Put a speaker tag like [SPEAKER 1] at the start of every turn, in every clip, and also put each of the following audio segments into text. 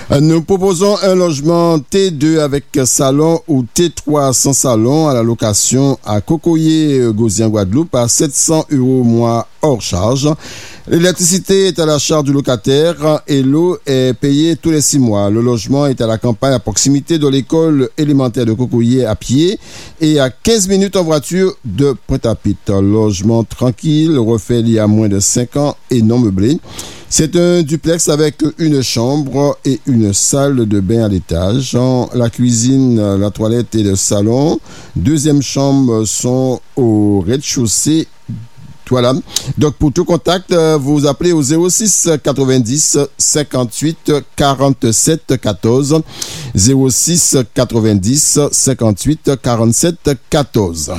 [SPEAKER 1] Nous proposons un logement T2 avec salon ou T3 sans salon à la location à Cocoyer-Gauzy en Guadeloupe à 700 € mois hors charge. L'électricité est à la charge du locataire et l'eau est payée tous les 6 mois. Le logement est à la campagne à proximité de l'école élémentaire de Cocoyer à pied et à 15 minutes en voiture de Pointe-à-Pitre. Logement tranquille, refait il y a moins de 5 ans et non meublé. C'est un duplex avec une chambre et une salle de bain à l'étage. La cuisine, la toilette et le salon. Deuxième chambre sont au rez-de-chaussée. Voilà. Donc, pour tout contact, vous appelez au 06 90 58 47 14. 06 90 58 47 14.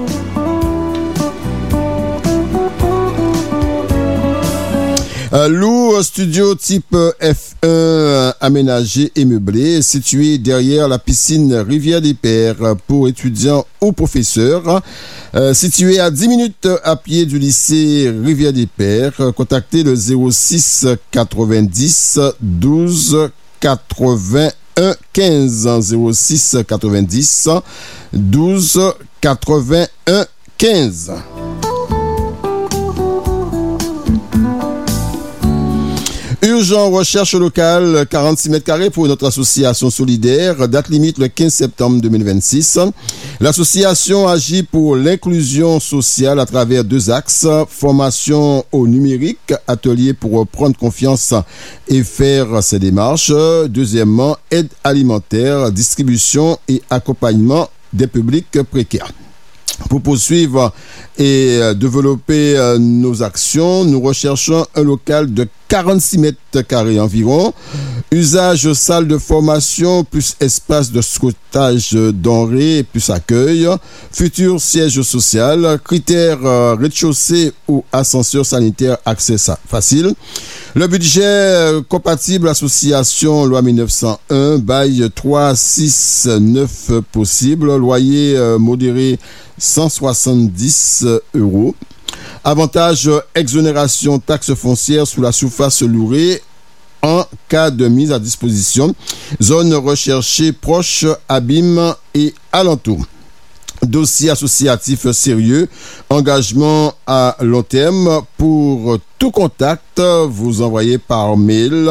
[SPEAKER 1] Loue studio type F1 aménagé et meublé, situé derrière la piscine Rivière des Pères pour étudiants ou professeurs. Situé à 10 minutes à pied du lycée Rivière des Pères. Contactez le 06 90 12 81 15. 06 90 12 81 15. Urgent recherche locale, 46 mètres carrés pour notre association solidaire, date limite le 15 septembre 2026. L'association agit pour l'inclusion sociale à travers 2 axes, formation au numérique, atelier pour prendre confiance et faire ses démarches. Deuxièmement, aide alimentaire, distribution et accompagnement des publics précaires. Pour poursuivre et développer nos actions, nous recherchons un local de 46 mètres carrés environ. Usage salle de formation plus espace de stockage denrées plus accueil. Futur siège social. Critères rez-de-chaussée ou ascenseur sanitaire accès facile. Le budget compatible association loi 1901 bail 369 possible. Loyer modéré 170 €. Avantage exonération taxe foncière sous la surface louée en cas de mise à disposition. Zone recherchée proche, abîme et alentour. Dossier associatif sérieux, engagement à long terme. Pour tout contact, vous envoyez par mail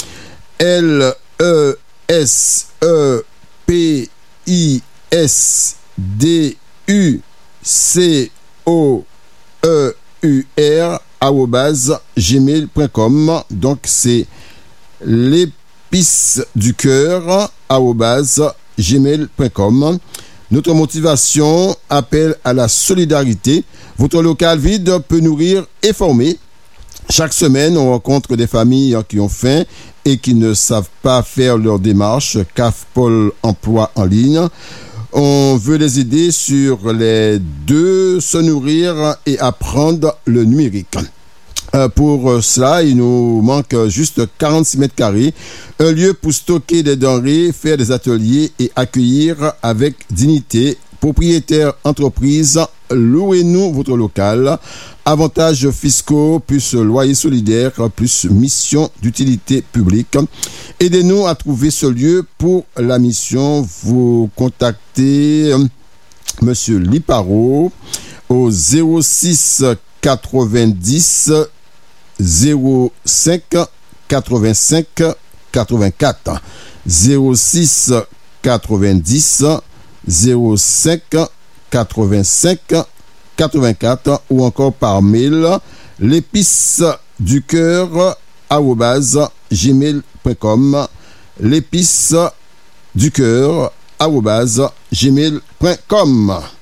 [SPEAKER 1] lespisducœur@gmail.com. Donc c'est l'épiceducœur@gmail.com. Notre motivation, appel à la solidarité. Votre local vide peut nourrir et former. Chaque semaine, on rencontre des familles qui ont faim et qui ne savent pas faire leur démarche. CAF Pôle emploi en ligne. On veut les aider sur les 2, se nourrir et apprendre le numérique. Pour cela, il nous manque juste 46 mètres carrés, un lieu pour stocker des denrées, faire des ateliers et accueillir avec dignité. Propriétaire entreprise, louez-nous votre local. Avantages fiscaux, plus loyer solidaire, plus mission d'utilité publique. Aidez-nous à trouver ce lieu pour la mission. Vous contactez Monsieur Liparo au 06 90 05 85 84. 06 90 05 85 84 ou encore par mail l'épiceducœur@gmail.com. l'épiceducœur@gmail.com.